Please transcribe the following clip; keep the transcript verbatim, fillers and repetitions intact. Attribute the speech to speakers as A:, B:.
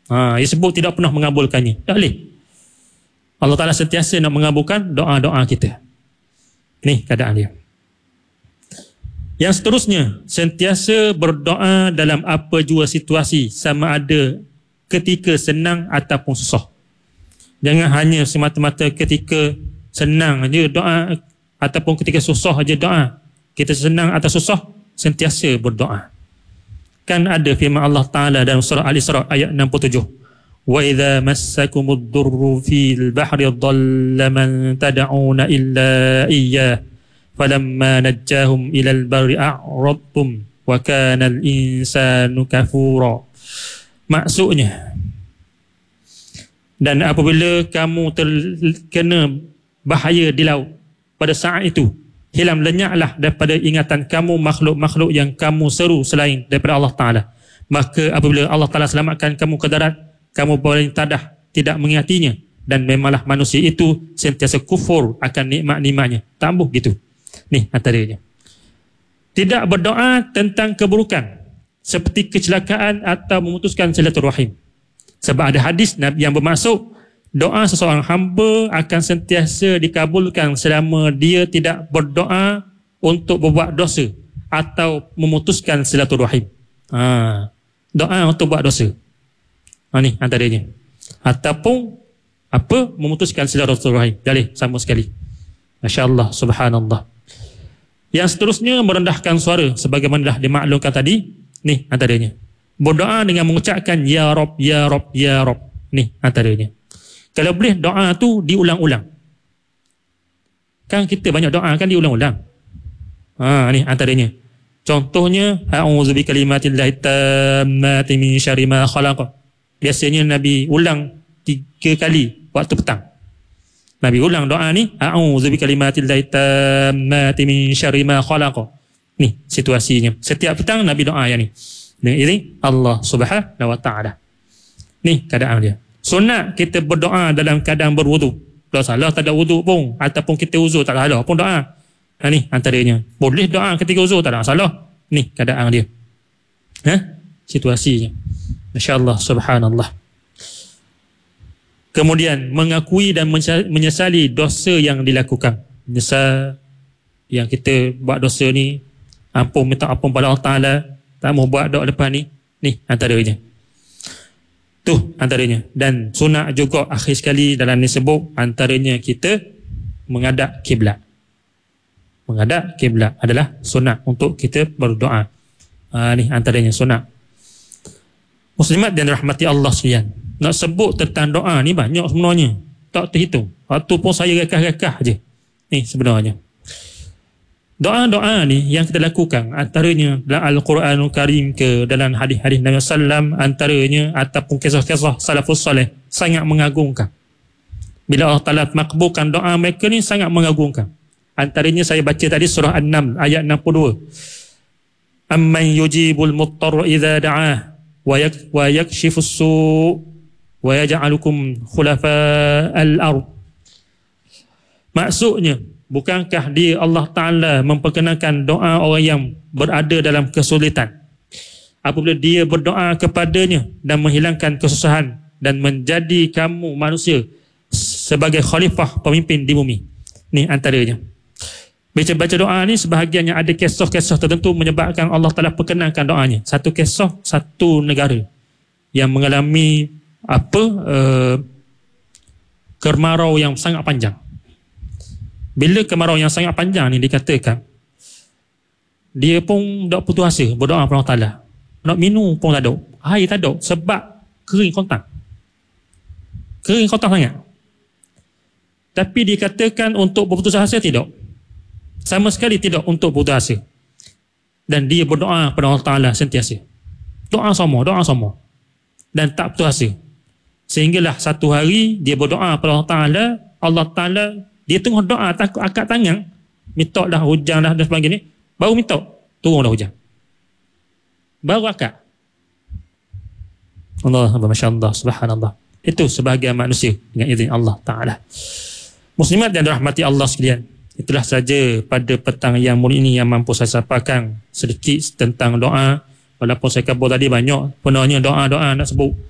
A: Ha, dia sebut tidak pernah mengabulkannya. Tak boleh. Allah Ta'ala sentiasa nak mengabulkan doa-doa kita. Ni keadaan dia. Yang seterusnya, sentiasa berdoa dalam apa jua situasi, sama ada ketika senang ataupun susah. Jangan hanya semata-mata ketika senang aja doa ataupun ketika susah aja doa. Kita senang atau susah, sentiasa berdoa. Kan ada firman Allah Ta'ala dalam surah Al-Isra ayat enam puluh tujuh. Wa idza massakumud durru fil bahri dhalla man tad'una illa iyyah falamma najjahum ilal barri a'radtum wa kana al-insanu kafura. Maksudnya, dan apabila kamu terkena bahaya di laut, pada saat itu hilang lenyaplah daripada ingatan kamu makhluk-makhluk yang kamu seru selain daripada Allah Ta'ala. Maka apabila Allah Ta'ala selamatkan kamu ke darat, kamu boleh tadah tidak mengingatinya, dan memanglah manusia itu sentiasa kufur akan nikmat-nikmatnya. Tambuh gitu. Ni antaranya. Tidak berdoa tentang keburukan seperti kecelakaan atau memutuskan silaturahim. Sebab ada hadis yang bermaksud doa seseorang hamba akan sentiasa dikabulkan selama dia tidak berdoa untuk berbuat dosa atau memutuskan silaturahim. Ha, doa untuk buat dosa. Ha, ni antaranya. Ataupun apa, memutuskan silaturahim. Jalih sama sekali. Masya-Allah, subhanallah. Yang seterusnya, merendahkan suara sebagaimana dah dimaklumkan tadi. Ni antaranya. Berdoa dengan mengucapkan ya Rabb, ya Rabb, ya Rabb. Ni antaranya. Kalau boleh doa tu diulang-ulang. Kan kita banyak doa kan diulang-ulang. Ha, ni antaranya. Contohnya, a'udzu bikalimatillahi tammati min syarri ma khalaq. Biasanya Nabi ulang tiga kali waktu petang. Nabi ulang doa ni, a'udzu bikalimatillahi tammati min syarri ma khalaq. Ni situasinya. Setiap petang Nabi doa yang ni. Dengan ini Allah Subhanahu wa taala. Ni keadaan dia. Sunat kita berdoa dalam keadaan berwudu. Tak salah tak ada wudu pun, ataupun kita uzur tak salah pun doa. Ha, ni antaranya. Boleh doa ketika uzur, tak ada salah. Ni keadaan dia. Ha? Situasinya. Masya-Allah, subhanallah. Kemudian mengakui dan menyesali dosa yang dilakukan. Menyesal yang kita buat dosa ni, ampun, minta ampun pada Allah Ta'ala, tak mau buat doa depan ni. Ni antaranya. Tu antaranya. Dan sunat juga akhir sekali dalam ni sebut, antaranya kita menghadap kiblat. Menghadap kiblat adalah sunat untuk kita berdoa. Ha, ni antaranya sunat. Muslimat dan rahmati Allah sekalian. Nak sebut tentang doa ni banyak sebenarnya. Tak terhitung. Waktu pun saya rekah-rekah je. Ni sebenarnya. Doa-doa ni yang kita lakukan, antaranya dalam Al-Quranul Karim ke dalam hadis-hadis Nabi sallallahu alaihi wasallam, antaranya ataupun kisah-kisah salafus salih, sangat mengagumkan. Bila Allah Ta'ala makbulkan doa mereka ni sangat mengagumkan. Antaranya saya baca tadi surah An-Naml ayat enam puluh dua. Amman yujibul muttarra idza da'ah wa yak wa yakshifus su' wa yaj'alukum khulafa'al ard. Maksudnya, bukankah dia Allah Ta'ala memperkenankan doa orang yang berada dalam kesulitan apabila dia berdoa kepadanya dan menghilangkan kesusahan dan menjadi kamu manusia sebagai khalifah pemimpin di bumi. Ni antaranya. Baca-baca doa ni sebahagiannya ada kisah-kisah tertentu menyebabkan Allah Ta'ala perkenankan doanya. Satu kisah, satu negara yang mengalami apa uh, kemarau yang sangat panjang. Bila kemarau yang sangat panjang ni dikatakan, dia pun tak putus asa berdoa kepada Allah Ta'ala. Nak minum pun tak ada, air tak ada, sebab kering kontang. Kering kontang sangat. Tapi dikatakan untuk berputus asa tidak. Sama sekali tidak untuk berputus asa. Dan dia berdoa kepada Allah Ta'ala sentiasa. Doa sama, doa sama. Dan tak putus asa. Sehinggalah satu hari dia berdoa kepada Allah Ta'ala, Allah Ta'ala dia tengah doa takut angkat tangan, minta dah hujan dah dan sebagainya, baru minta turun dah hujan, baru akad. Allah, masya-Allah, subhanallah. Itu sebahagian manusia dengan izin Allah Ta'ala. Muslimat dan rahmati Allah sekalian, itulah saja pada petang yang mulia ini yang mampu saya sampaikan sedikit tentang doa. Walaupun saya kabur tadi banyak, penuhnya doa-doa nak sebut.